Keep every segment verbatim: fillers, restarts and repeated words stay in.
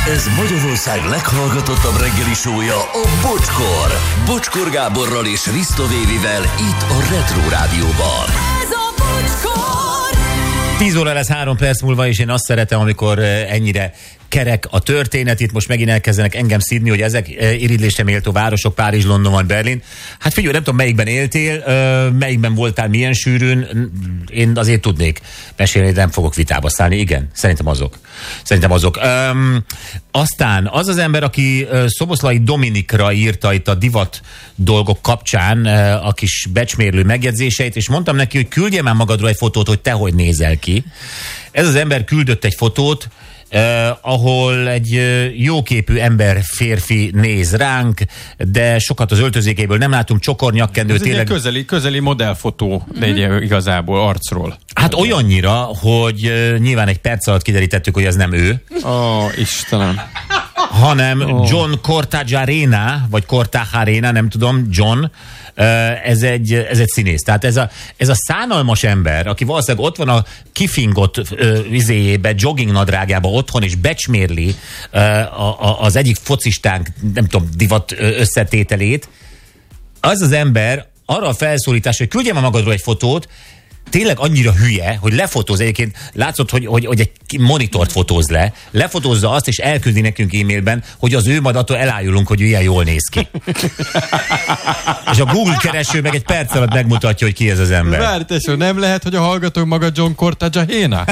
Ez Magyarország leghallgatottabb reggeli show-ja, a Bocskor. Bocskor Gáborral és Risto Vévivel itt a Retro Rádióban. Ez a Bocskor! tíz óra lesz három perc múlva, és én azt szeretem, amikor ennyire kerek a történet. Itt most megint elkezdenek engem szidni, hogy ezek irigylésre méltó városok, Párizs, London vagy Berlin. Hát figyelj, nem tudom, melyikben éltél, melyikben voltál, milyen sűrűn. Én azért tudnék mesélni, de nem fogok vitába szállni. Igen, szerintem azok. Szerintem azok. Um, aztán az az ember, aki Szoboszlai Dominikra írta itt a divat dolgok kapcsán a kis becsmérlő megjegyzéseit, és mondtam neki, hogy küldje már magadról egy fotót, hogy te hogy nézel ki. Ez az ember küldött egy fotót, Uh, ahol egy uh, jóképű ember, férfi néz ránk, de sokat az öltözékéből nem látunk, csokor, nyakkendő, ez tényleg... egy közeli, közeli modellfotó, de egy igazából arcról. Hát olyannyira, hogy uh, nyilván egy perc alatt kiderítettük, hogy ez nem ő. Ó, oh, Istenem. Hanem oh. John Cortajarena, vagy Cortajarena, nem tudom, John, ez egy, ez egy színész. Tehát ez a, ez a szánalmas ember, aki valószínűleg ott van a kifingott vizéjébe, jogging nadrágjába otthon, és becsmérli a, a, az egyik focistánk, nem tudom, divat összetételét, az az ember arra a felszólítás, hogy küldjem a magadról egy fotót, tényleg annyira hülye, hogy lefotóz. Egyébként látszott, hogy, hogy, hogy egy monitort fotóz le, lefotózza azt, és elküldi nekünk e-mailben, hogy az ő majd attól elájulunk, hogy ilyen jól néz ki. És a Google kereső meg egy perc alatt megmutatja, hogy ki ez az ember. Várj, tesó, nem lehet, hogy a hallgatók maga John Cortajarena?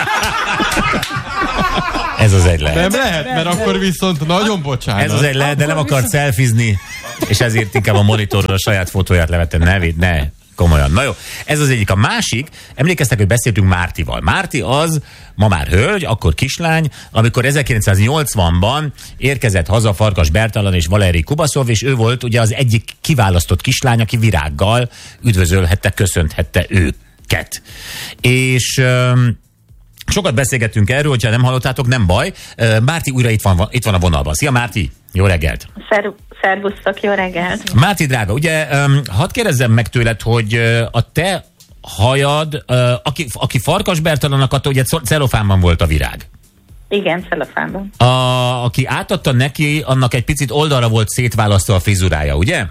Ez az egy lehet. Nem lehet, mert akkor viszont nagyon bocsánat. Ez az egy lehet, de nem akart szelfizni, és ezért inkább a monitorról a saját fotóját levette. Ne vidd, ne. Komolyan. Na jó, ez az egyik. A másik, emlékeztek, hogy beszéltünk Mártival. Márti az, ma már hölgy, akkor kislány, amikor ezerkilencszáznyolcvanban érkezett haza Farkas Bertalan és Valeri Kubaszov, és ő volt ugye az egyik kiválasztott kislány, aki virággal üdvözölhette, köszönthette őket. És... Um, sokat beszélgettünk erről, hogyha nem hallottátok, nem baj. Márti újra itt van, itt van a vonalban. Szia Márti, jó reggelt! Szervusztok, jó reggelt! Márti drága, ugye hadd kérdezzem meg tőled, hogy a te hajad, aki, aki Farkas Bertalannak adta, ugye celofánban volt a virág. Igen, celofánban. A, aki átadta neki, annak egy picit oldalra volt szétválasztva a frizurája, ugye?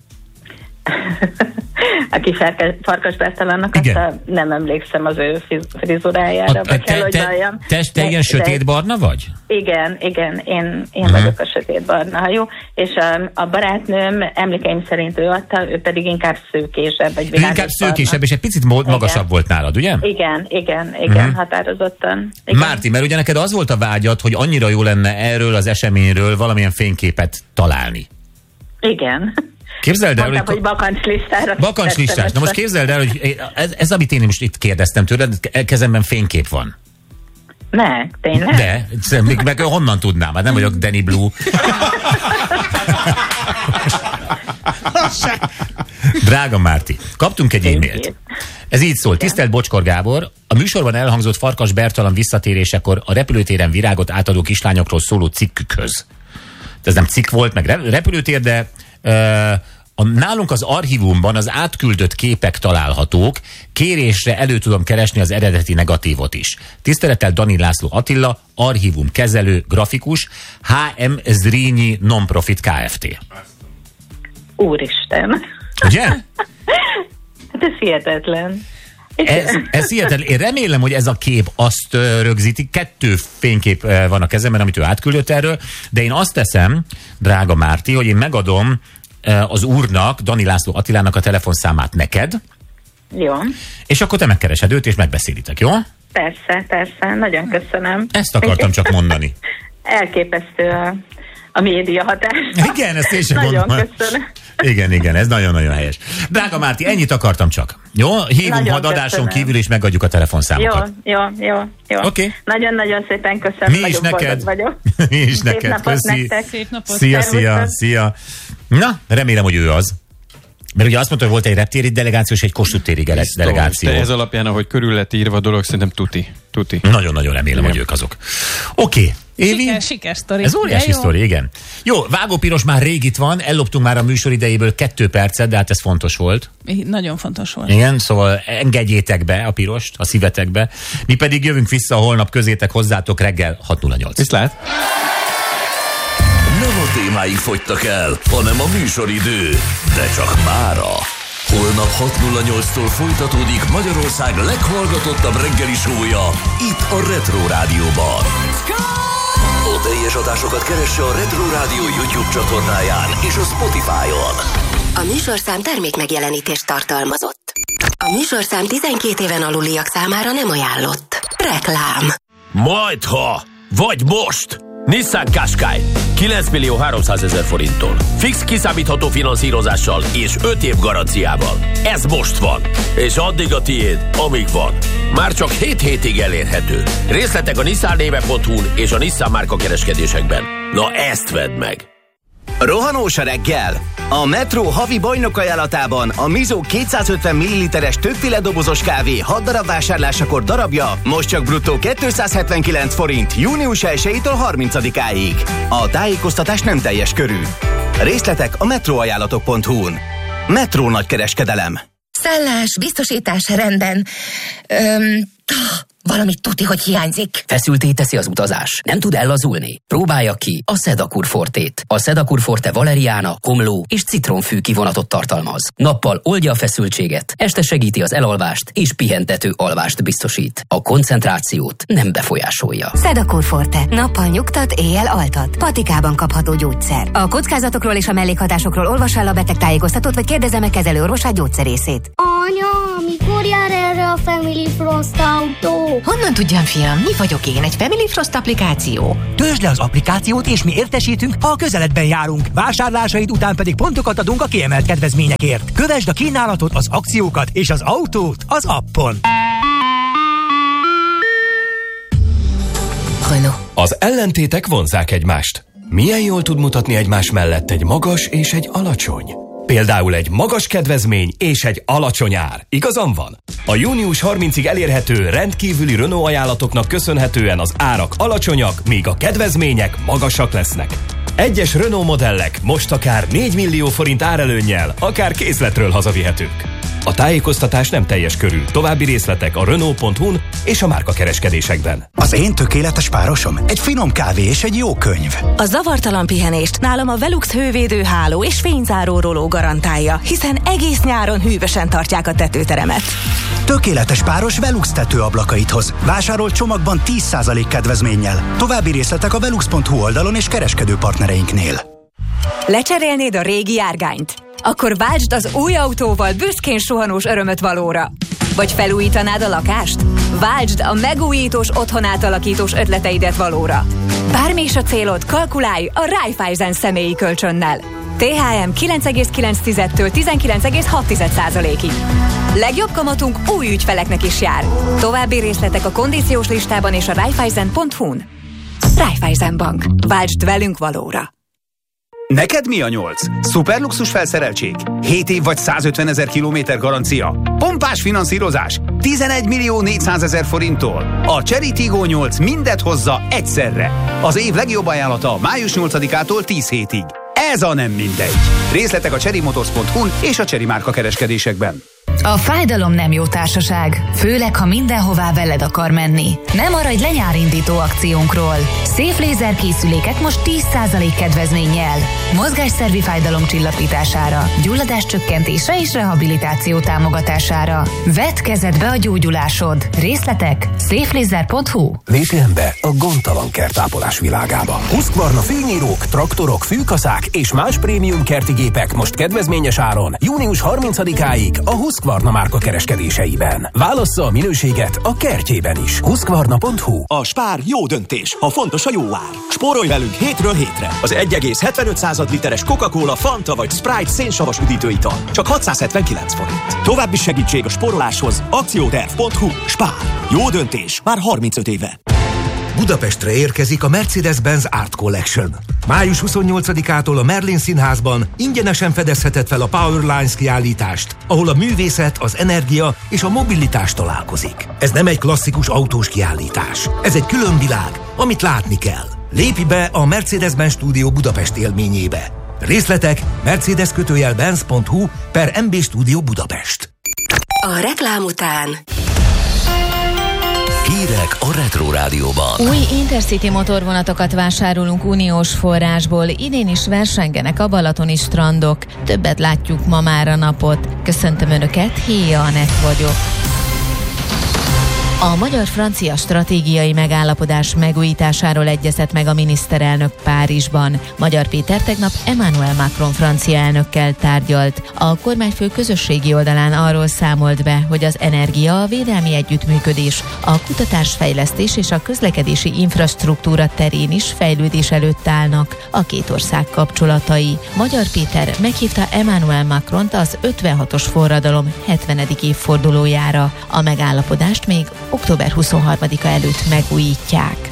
Aki Farkas Bertalannak adta, nem emlékszem az ő frizurájára. A, te, kell, hogy te, te, te ilyen sötétbarna vagy? Igen, igen, én, én uh-huh. vagyok a sötétbarna hajú, és a, a barátnőm emlékeim szerint ő adta, ő pedig inkább szőkésebb. Vagy inkább szőkésebb, és egy picit magasabb igen. volt nálad, ugye? Igen, igen, igen, uh-huh. határozottan. Igen. Márti, mert ugye neked az volt a vágyad, hogy annyira jó lenne erről az eseményről valamilyen fényképet találni. Igen. Képzeld el, Mondtam, hogy bakancslistára. Bakancslistás. Na most képzeld el, hogy ez, ez amit én most itt kérdeztem tőled, kezemben fénykép van. Ne, tényleg? De, meg, meg honnan tudnám? Hát nem vagyok Danny Blue. Drága Márti, kaptunk egy e-mailt. Ez így szól. Tisztelt Bocskor Gábor, a műsorban elhangzott Farkas Bertalan visszatérésekor a repülőtéren virágot átadó kislányokról szóló cikkükhöz. Ez nem cikk volt, meg repülőtér, de Uh, a, nálunk az archívumban az átküldött képek találhatók, kérésre elő tudom keresni az eredeti negatívot is. Tisztelettel Dani László Attila, archívum kezelő, grafikus, há em Zrínyi Nonprofit Kft. Úristen! Ugye? Hát ez hihetetlen. Ez, ez hihetetlen. Én remélem, hogy ez a kép azt uh, rögzíti. Kettő fénykép uh, van a kezemben, amit ő átküldött erről, de én azt teszem, drága Márti, hogy én megadom uh, az úrnak, Dani László Attilának a telefonszámát neked. Jó. És akkor te megkeresed őt, és megbeszélitek, jó? Persze, persze. Nagyon köszönöm. Ezt akartam csak mondani. Elképesztő a, a média hatás. Igen, ezt én sem Nagyon gondolom. köszönöm. Igen, igen, ez nagyon-nagyon helyes. Drága Márti, ennyit akartam csak. Jó? Hívunk majd adáson kívül, és megadjuk a telefonszámokat. Jó, jó, jó. jó. Oké. Okay. Nagyon-nagyon szépen köszönöm. Mi is neked. Vagyok. Mi is Szép neked. napot Köszi. nektek. Szép napot. Szia, szia, szia. Na, remélem, hogy ő az. Mert ugye azt mondta, hogy volt egy reptéri delegáció, és egy Kossuth téri delegáció. Ez alapján, ahogy körül lett írva a dolog, szerintem tuti. tuti. Nagyon-nagyon remélem, igen. hogy ők azok. Oké. Okay. Évi? Siker, siker sztori. Ez óriási sztori, igen. Jó, Vágópiros már rég itt van, elloptunk már a műsor idejéből kettő percet, de hát ez fontos volt. Nagyon fontos volt. Igen, szóval engedjétek be a pirost, a szívetekbe. Mi pedig jövünk vissza holnap közétek hozzátok reggel hat nulla nyolc. Viszlát! nem a témáink fogytak el, hanem a műsoridő. De csak mára. Holnap hat nulla nyolctól folytatódik Magyarország leghallgatottabb reggeli show-ja itt a Retro Rádióban. A teljes adásokat keresse a Retro Rádió YouTube csatornáján és a Spotify-on. A műsorszám termék megjelenítést tartalmazott. A műsorszám tizenkét éven aluliak számára nem ajánlott. Reklám. Majdha, vagy most! Nissan Qashqai kilenc millió háromszázezer forinttól. Fix kiszámítható finanszírozással és öt év garanciával. Ez most van, és addig a tiéd, amíg van. Már csak hét hétig elérhető. Részletek a nissan néve pont hu-n és a Nissan márka kereskedésekben. Na ezt vedd meg! Rohanós a reggel! A Metro havi bajnok ajánlatában a Mizó kétszázötven milliliteres többféle dobozos kávé hat darab vásárlásakor darabja most csak bruttó kétszázhetvenkilenc forint június elsejétől harmincadikáig. A tájékoztatás nem teljes körű. Részletek a metroajánlatok pont hu-n. Metro nagykereskedelem. Szállás, biztosítás rendben. Öm, valami tuti, hogy hiányzik. Feszülté teszi az utazás. Nem tud ellazulni? Próbálja ki a Sedakur Fortét. A Sedakur Forte valeriána, komló és citronfű kivonatot tartalmaz. Nappal oldja a feszültséget, este segíti az elalvást és pihentető alvást biztosít. A koncentrációt nem befolyásolja. Sedakur Forte. Nappal nyugtat, éjjel altat. Patikában kapható gyógyszer. A kockázatokról és a mellékhatásokról olvassa el a betegtájékoztatót, vagy kérdezze meg kezelőorvosát, gyógyszerészét. Anya, mikor jár erre a Family Frost autó? Honnan tudjam, fiam? Mi vagyok én? Egy Family Frost applikáció? Töltsd le az applikációt, és mi értesítünk, ha a közeledben járunk. Vásárlásaid után pedig pontokat adunk a kiemelt kedvezményekért. Kövesd a kínálatot, az akciókat és az autót az appon. Renault. Az ellentétek vonzzák egymást. Milyen jól tud mutatni egymás mellett egy magas és egy alacsony? Például egy magas kedvezmény és egy alacsony ár. Igazam van? A június harmincadikáig elérhető rendkívüli Renault ajánlatoknak köszönhetően az árak alacsonyak, míg a kedvezmények magasak lesznek. Egyes Renault modellek most akár négy millió forint árelőnnyel, akár készletről hazavihetők. A tájékoztatás nem teljes körű. További részletek a Renault pont hu-n és a márka kereskedésekben. Az én tökéletes párosom egy finom kávé és egy jó könyv. A zavartalan pihenést nálam a Velux hővédő háló és fényzáró roló garantálja, hiszen egész nyáron hűvösen tartják a tetőteremet. Tökéletes páros Velux tetőablakait hoz. Vásárolt csomagban tíz százalék kedvezménnyel. További részletek a velux pont hu oldalon és kereskedő partnereinknél. Lecserélnéd a régi járgányt? Akkor váltsd az új autóval büszkén suhanós örömöt valóra. Vagy felújítanád a lakást? Váltsd a megújítós, otthonátalakítós ötleteidet valóra. Bármi is a célod, kalkulálj a Raiffeisen személyi kölcsönnel. té há em kilenc egész kilenc-től tizenkilenc egész hat százalékig. Legjobb kamatunk új ügyfeleknek is jár. További részletek a kondíciós listában és a Raiffeisen pont hu-n. Raiffeisen Bank. Váltsd velünk valóra. Neked mi a nyolc? Szuperluxus felszereltség? hét év vagy százötvenezer kilométer garancia? Pompás finanszírozás? tizenegy millió négyszázezer forinttól? A Chery Tiggo nyolc mindet hozza egyszerre. Az év legjobb ajánlata május nyolcadikától tíz hétig. Ez a nem mindegy. Részletek a chery motors pont hu-n és a Chery márka kereskedésekben. A fájdalom nem jó társaság, főleg ha mindenhová veled akar menni. Nem maradj le nyárindító akciónkról. Safe Laser készülékek most tíz százalék kedvezménnyel. Mozgásszervi fájdalom csillapítására, gyulladás csökkentésre és rehabilitáció támogatására. Vedd kezedbe a gyógyulásod. Részletek safe laser pont hu. Lépjen be a gondtalan kertápolás világába. Husqvarna fényírók, traktorok, fűkaszák és más prémium kerti gépek most kedvezményes áron június harmincadikáig a Husqvarna márka kereskedéseiben. Válassza a minőséget a kertjében is. Husqvarna pont hu. A Spár jó döntés, ha fontos a jó ár. Spórolj velünk hétről hétre. Az egy egész hetvenöt század literes Coca-Cola, Fanta vagy Sprite szénsavas üdítőital. Csak hatszázhetvenkilenc forint. További segítség a spóroláshoz. akcióterv pont hu. Spár. Jó döntés. Már harmincöt éve. Budapestre érkezik a Mercedes-Benz Art Collection. május huszonnyolcadikától a Merlin Színházban ingyenesen fedezheted fel a Powerlines kiállítást, ahol a művészet, az energia és a mobilitás találkozik. Ez nem egy klasszikus autós kiállítás. Ez egy külön világ, amit látni kell. Lépj be a Mercedes-Benz Stúdió Budapest élményébe. Részletek mercedes benz pont hu per em bé Stúdió Budapest. A reklám után Hírek Hírek a Retro Rádióban. Új Intercity motorvonatokat vásárolunk uniós forrásból. Idén is versengenek a balatoni strandok. Többet látjuk ma már a napot. Köszöntöm Önöket, Héja Anett vagyok. A magyar-francia stratégiai megállapodás megújításáról egyezett meg a miniszterelnök Párizsban. Magyar Péter tegnap Emmanuel Macron francia elnökkel tárgyalt. A kormányfő közösségi oldalán arról számolt be, hogy az energia, a védelmi együttműködés, a kutatásfejlesztés és a közlekedési infrastruktúra terén is fejlődés előtt állnak a két ország kapcsolatai. Magyar Péter meghívta Emmanuel Macront az ötvenhatos forradalom hetvenedik évfordulójára. A megállapodást még október huszonharmadika előtt megújítják.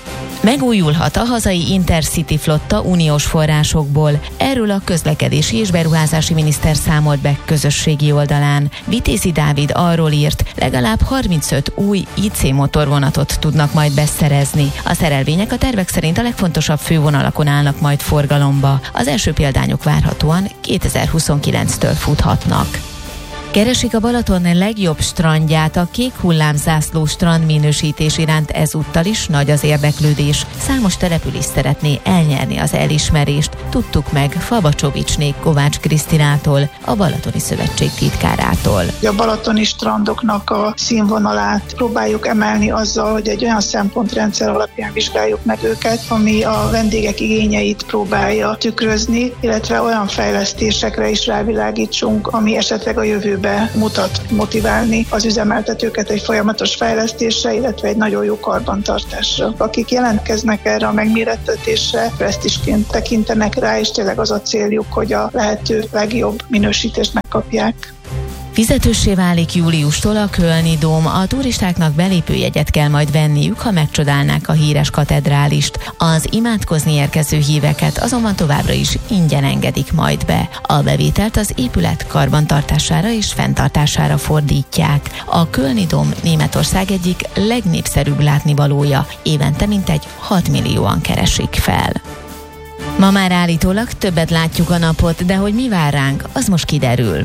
Megújulhat a hazai Intercity flotta uniós forrásokból. Erről a közlekedési és beruházási miniszter számolt be közösségi oldalán. Vitézi Dávid arról írt, legalább harmincöt új i cé motorvonatot tudnak majd beszerezni. A szerelvények a tervek szerint a legfontosabb fővonalakon állnak majd forgalomba. Az első példányok várhatóan kétezer-huszonkilenctől futhatnak. Keresik a Balaton legjobb strandját, a kék hullámzászló strandminősítés iránt ezúttal is nagy az érdeklődés. Számos település szeretné elnyerni az elismerést. Tudtuk meg Fabacsovicsné Kovács Krisztinától, a Balatoni Szövetség titkárától. A balatoni strandoknak a színvonalát próbáljuk emelni azzal, hogy egy olyan szempontrendszer alapján vizsgáljuk meg őket, ami a vendégek igényeit próbálja tükrözni, illetve olyan fejlesztésekre is rávilágítsunk, ami esetleg a jövőben mutat motiválni az üzemeltetőket egy folyamatos fejlesztésre, illetve egy nagyon jó karbantartásra. Akik jelentkeznek erre a megmérettetésre, presztízsként tekintenek rá, és tényleg az a céljuk, hogy a lehető legjobb minősítést megkapják. Fizetőssé válik júliustól a Kölni Dóm. A turistáknak belépőjegyet kell majd venniük, ha megcsodálnák a híres katedrálist. Az imádkozni érkező híveket azonban továbbra is ingyen engedik majd be. A bevételt az épület karbantartására és fenntartására fordítják. A Kölni Dóm Németország egyik legnépszerűbb látnivalója. Évente mintegy hat millióan keresik fel. Ma már állítólag többet látjuk a napot, de hogy mi vár ránk, az most kiderül.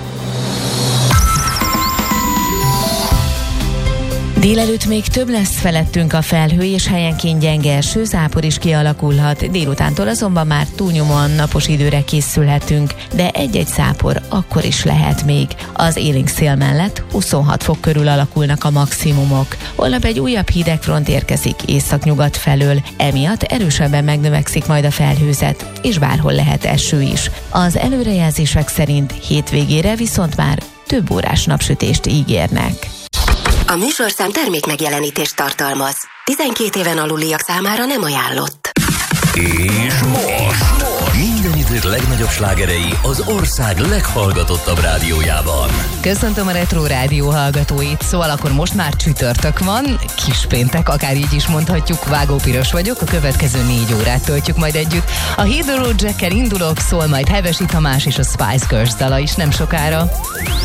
Délelőtt még több lesz felettünk a felhő, és helyenként gyenge eső, zápor is kialakulhat. Délutántól azonban már túlnyomóan napos időre készülhetünk, de egy-egy zápor akkor is lehet még. Az élénk szél mellett huszonhat fok körül alakulnak a maximumok. Holnap egy újabb hidegfront érkezik északnyugat felől, emiatt erősebben megnövekszik majd a felhőzet, és bárhol lehet eső is. Az előrejelzések szerint hétvégére viszont már több órás napsütést ígérnek. A műsorszám termék megjelenítést tartalmaz. tizenkét éven aluliak számára nem ajánlott. És most minden idők legnagyobb slágerei az ország leghallgatottabb rádiójában. Köszöntöm a Retro Rádió hallgatóit, szóval akkor most már csütörtök van, kispéntek, akár így is mondhatjuk, Vágó Piros vagyok, a következő négy órát töltjük majd együtt. A Hit the Road Jackkel indulok, szól majd Hevesi Tamás és a Spice Girls dala is nem sokára.